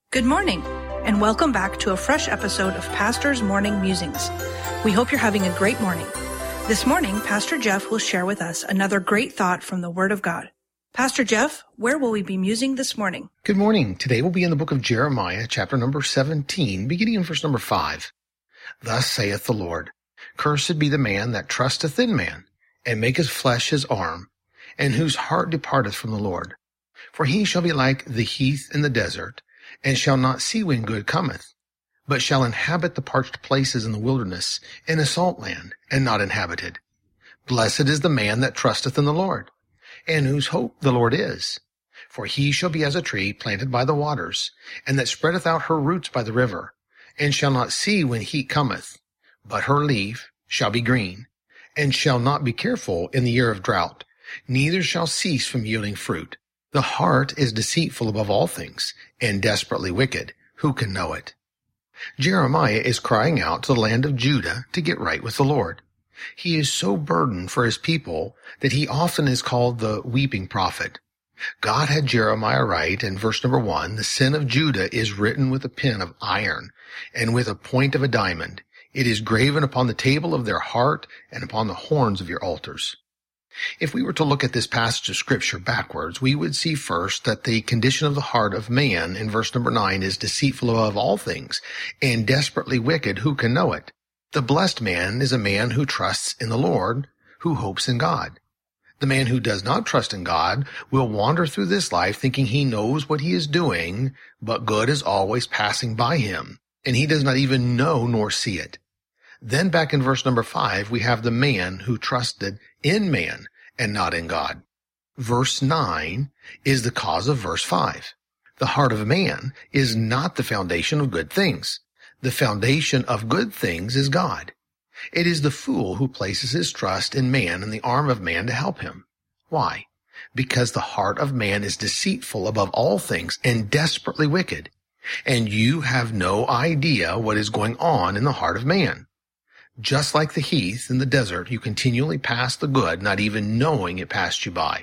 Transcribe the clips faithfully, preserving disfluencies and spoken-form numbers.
Good morning, and welcome back to a fresh episode of Pastor's Morning Musings. We hope you're having a great morning. This morning, Pastor Jeff will share with us another great thought from the Word of God. Pastor Jeff, where will we be musing this morning? Good morning. Today we'll be in the book of Jeremiah, chapter number seventeen, beginning in verse number five. Thus saith the Lord, Cursed be the man that trusteth in man, and maketh flesh his arm, and whose heart departeth from the Lord. For he shall be like the heath in the desert, and shall not see when good cometh, but shall inhabit the parched places in the wilderness, in a salt land, and not inhabited. Blessed is the man that trusteth in the Lord, and whose hope the Lord is. For he shall be as a tree planted by the waters, and that spreadeth out her roots by the river, and shall not see when heat cometh, but her leaf shall be green, and shall not be careful in the year of drought, neither shall cease from yielding fruit. The heart is deceitful above all things, and desperately wicked. Who can know it? Jeremiah is crying out to the land of Judah to get right with the Lord. He is so burdened for his people that he often is called the weeping prophet. God had Jeremiah write in verse number one, the sin of Judah is written with a pen of iron and with a point of a diamond. It is graven upon the table of their heart and upon the horns of your altars. If we were to look at this passage of Scripture backwards, we would see first that the condition of the heart of man in verse number nine is deceitful above all things and desperately wicked. Who can know it? The blessed man is a man who trusts in the Lord, who hopes in God. The man who does not trust in God will wander through this life thinking he knows what he is doing, but good is always passing by him, and he does not even know nor see it. Then back in verse number five, we have the man who trusted in man and not in God. Verse nine is the cause of verse five. The heart of man is not the foundation of good things. The foundation of good things is God. It is the fool who places his trust in man and the arm of man to help him. Why? Because the heart of man is deceitful above all things and desperately wicked. And you have no idea what is going on in the heart of man. Just like the heath in the desert, you continually pass the good, not even knowing it passed you by.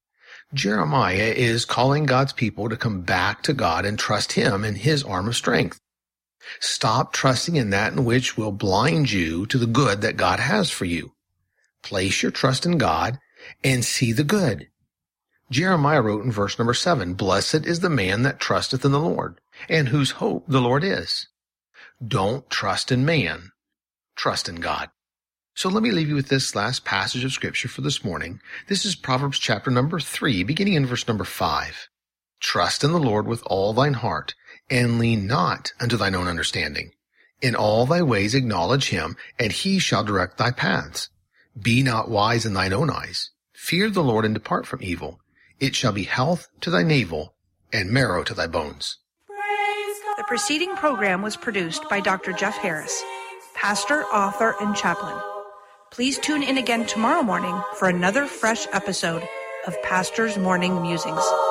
Jeremiah is calling God's people to come back to God and trust him in his arm of strength. Stop trusting in that in which will blind you to the good that God has for you. Place your trust in God and see the good. Jeremiah wrote in verse number seven, Blessed is the man that trusteth in the Lord, and whose hope the Lord is. Don't trust in man. Trust in God. So let me leave you with this last passage of Scripture for this morning. This is Proverbs chapter number three, beginning in verse number five. Trust in the Lord with all thine heart, and lean not unto thine own understanding. In all thy ways acknowledge him, and he shall direct thy paths. Be not wise in thine own eyes. Fear the Lord and depart from evil. It shall be health to thy navel, and marrow to thy bones. The preceding program was produced by Doctor Jeff Harris, pastor, author, and chaplain. Please tune in again tomorrow morning for another fresh episode of Pastor's Morning Musings.